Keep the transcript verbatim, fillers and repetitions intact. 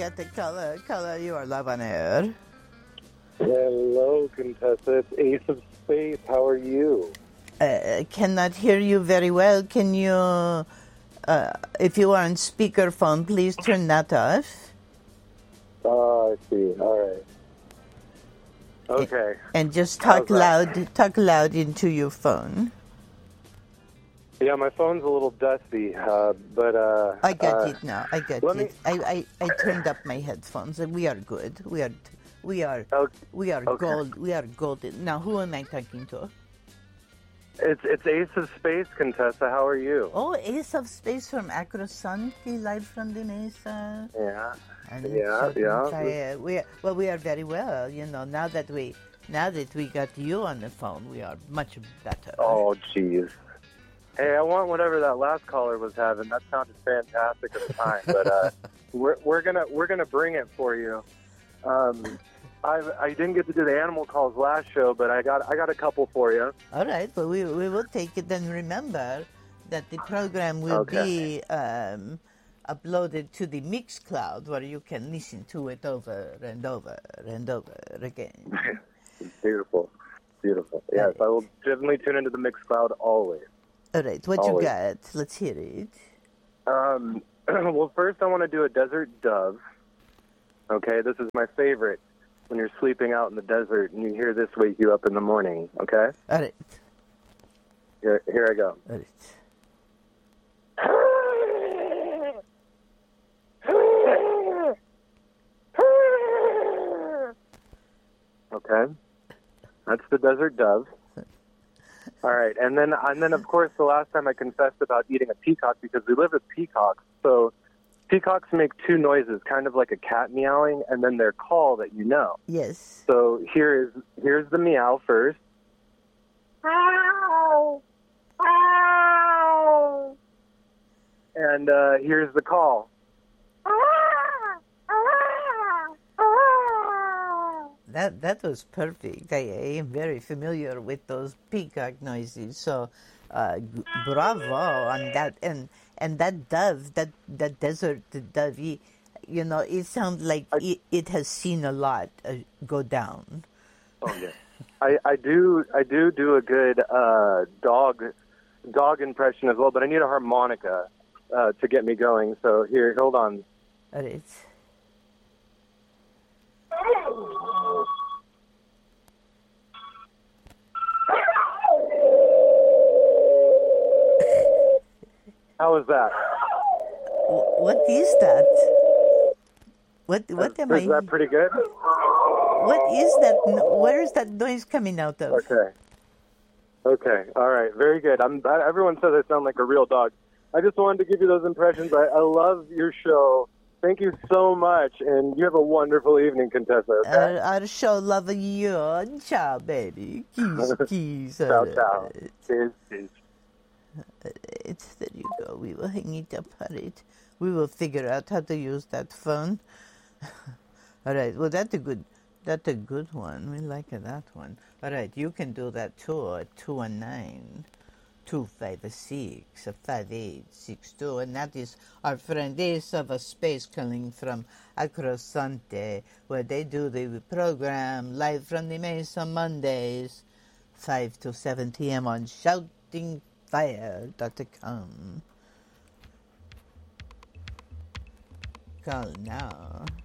get the caller. Caller, you are live on air. Hello, Contessa. It's Ace of Space. How are you? Uh, cannot hear you very well. Can you, uh, if you are on speakerphone, please turn that off. Oh, I see. All right. Okay. And just talk How's that? loud, talk loud into your phone. Yeah, my phone's a little dusty, uh, but... Uh, I got uh, it now. I got let it. me- I, I, I turned up my headphones. and We are good. We are, we are, Oh, we are okay. gold. We are golden. Now, who am I talking to? It's it's Ace of Space, Contessa. How are you? Oh, Ace of Space from Acrosanti, live from the Mesa. Yeah. And Yeah, so, yeah. uh, we are, well, we are very well. You know, now that we now that we got you on the phone, we are much better. Oh, jeez. Hey, I want whatever that last caller was having. That sounded fantastic at the time, but uh, we're we're gonna we're gonna bring it for you. Um, I I didn't get to do the animal calls last show, but I got I got a couple for you. All right, but we we will take it. And remember that the program will Okay. be um, uploaded to the Mixcloud, where you can listen to it over and over and over again. Beautiful, beautiful. Yes, I will definitely tune into the Mixcloud always. All right, what Always. you got? Let's hear it. Um, well, first I want to do a desert dove. Okay, this is my favorite. When you're sleeping out in the desert and you hear this wake you up in the morning. Okay, All right, here, here I go. all right. Okay, that's the desert dove. All right, and then and then of course the last time I confessed about eating a peacock because we live with peacocks. So peacocks make two noises, kind of like a cat meowing, and then their call that you know. Yes. So here is here's the meow first. And uh, here's the call. That that was perfect. I, I am very familiar with those peacock noises. So, uh, g- bravo on that. And and that dove, that that desert dove, you know, it sounds like it, it has seen a lot uh, go down. Oh yeah. I, I do I do do a good uh, dog dog impression as well, but I need a harmonica uh, to get me going. So here, hold on. All right. How was that? Wh- What is that? What what am I? Is that pretty good? What is that? no- Where is that noise coming out of? Okay. Okay. All right. Very good. I'm. I, everyone says I sound like a real dog. I just wanted to give you those impressions. I, I love your show. Thank you so much, and you have a wonderful evening, Contessa. Okay? Our, our show love you. Ciao, baby. Kiss, kiss. ciao, All ciao. right. Cheers, cheers. It's, there you go. We will hang it up. All right. We will figure out how to use that phone. All right. Well, that's a good. That's a good one. We like that one. All right. You can do that too at two one nine, two five six, five eight six two, and that is our friend Ace of a Space calling from Acrosante, where they do the program live from the Mesa Mondays, five to seven p.m. on shouting fire dot com. Call now.